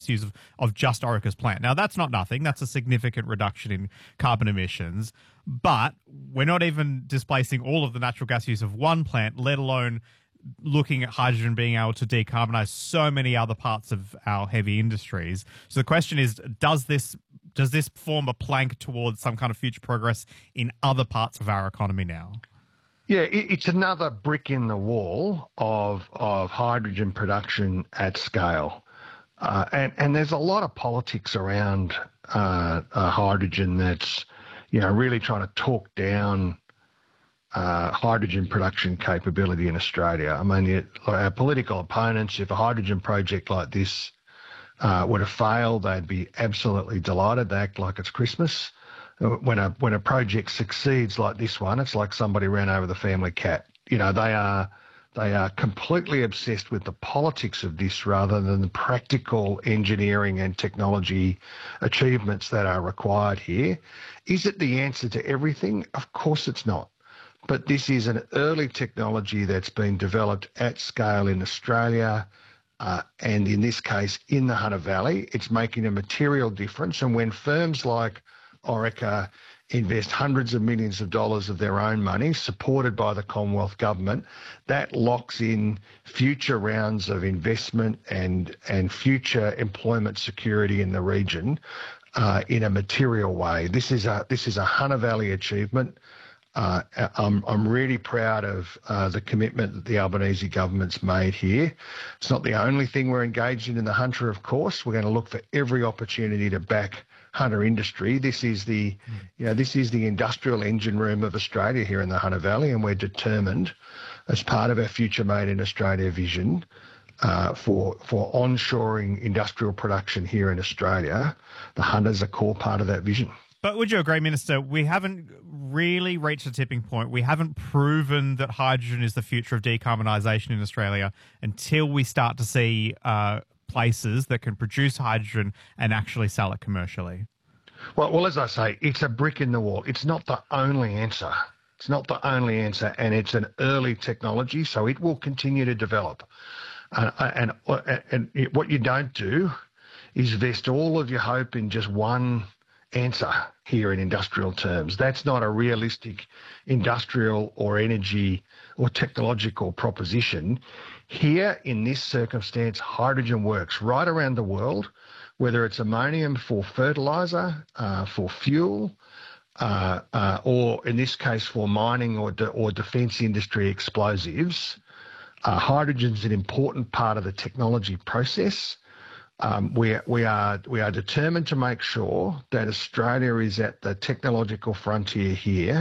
use of just Orica's plant. Now, that's not nothing. That's a significant reduction in carbon emissions. But we're not even displacing all of the natural gas use of one plant, let alone looking at hydrogen being able to decarbonize so many other parts of our heavy industries. So the question is, does this form a plank towards some kind of future progress in other parts of our economy now? Yeah, it's another brick in the wall of hydrogen production at scale. And there's a lot of politics around hydrogen that's, really trying to talk down hydrogen production capability in Australia. I mean, our political opponents, if a hydrogen project like this were to fail, they'd be absolutely delighted. They act like it's Christmas. When a project succeeds like this one, it's like somebody ran over the family cat. They are completely obsessed with the politics of this rather than the practical engineering and technology achievements that are required here. Is it the answer to everything? Of course it's not. But this is an early technology that's been developed at scale in Australia, and in this case, in the Hunter Valley. It's making a material difference. And when firms like Orica invest hundreds of millions of dollars of their own money, supported by the Commonwealth Government, that locks in future rounds of investment and future employment security in the region in a material way. This is a Hunter Valley achievement. I'm really proud of the commitment that the Albanese government's made here. It's not the only thing we're engaged in the Hunter, of course. We're going to look for every opportunity to back Hunter industry. This is the industrial engine room of Australia here in the Hunter Valley, and we're determined, as part of our Future Made in Australia vision, for onshoring industrial production here in Australia. The Hunter's a core part of that vision. But would you agree, Minister, we haven't really reached a tipping point. We haven't proven that hydrogen is the future of decarbonisation in Australia until we start to see places that can produce hydrogen and actually sell it commercially. Well, as I say, it's a brick in the wall. It's not the only answer. It's not the only answer, and it's an early technology, so it will continue to develop. And what you don't do is vest all of your hope in just one answer here in industrial terms. That's not a realistic industrial or energy or technological proposition. Here, in this circumstance, hydrogen works right around the world, whether it's ammonium for fertiliser, for fuel, or in this case for mining or defence industry explosives. Hydrogen's an important part of the technology process. We are determined to make sure that Australia is at the technological frontier here,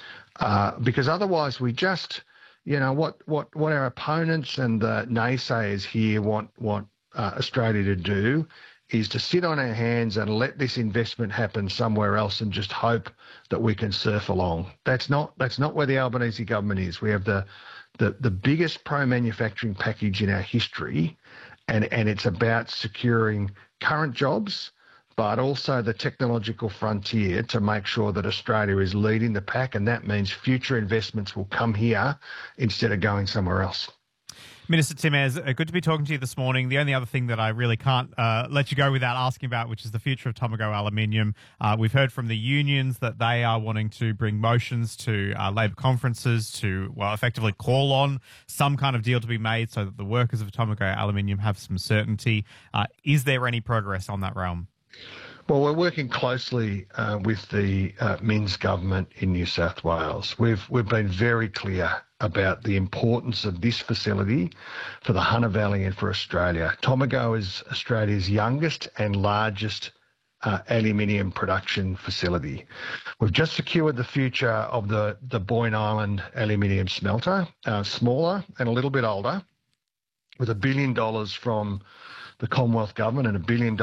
because otherwise we just, what our opponents and the naysayers here want Australia to do is to sit on our hands and let this investment happen somewhere else and just hope that we can surf along. That's not where the Albanese government is. We have the biggest pro-manufacturing package in our history. And it's about securing current jobs, but also the technological frontier to make sure that Australia is leading the pack, and that means future investments will come here instead of going somewhere else. Minister Tim Ayres, good to be talking to you this morning. The only other thing that I really can't let you go without asking about, which is the future of Tomago Aluminium. We've heard from the unions that they are wanting to bring motions to Labor conferences to, effectively call on some kind of deal to be made so that the workers of Tomago Aluminium have some certainty. Is there any progress on that realm? Well, we're working closely with the Minns government in New South Wales. We've been very clear about the importance of this facility for the Hunter Valley and for Australia. Tomago is Australia's youngest and largest aluminium production facility. We've just secured the future of the Boyne Island aluminium smelter, smaller and a little bit older, with $1 billion from the Commonwealth Government and $1 billion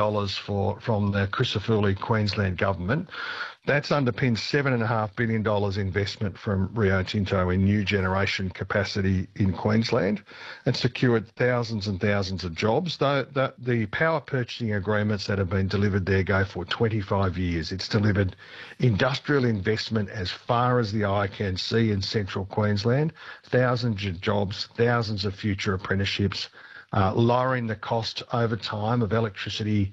from the Crisafulli Queensland Government. That's underpinned $7.5 billion investment from Rio Tinto in new generation capacity in Queensland and secured thousands and thousands of jobs. The power purchasing agreements that have been delivered there go for 25 years. It's delivered industrial investment as far as the eye can see in central Queensland, thousands of jobs, thousands of future apprenticeships, lowering the cost over time of electricity